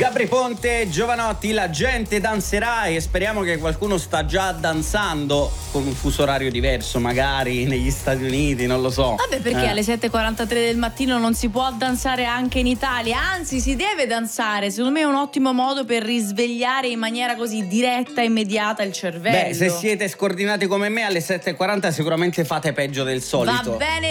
Gabri Ponte, Giovanotti, la gente danzerà e speriamo che qualcuno sta già danzando con un fuso orario diverso, magari negli Stati Uniti, non lo so. Vabbè, perché alle 7:43 del mattino non si può danzare anche in Italia? Anzi, si deve danzare. Secondo me è un ottimo modo per risvegliare in maniera così diretta e immediata il cervello. Beh, se siete scordinati come me alle 7:40 sicuramente fate peggio del solito. Va bene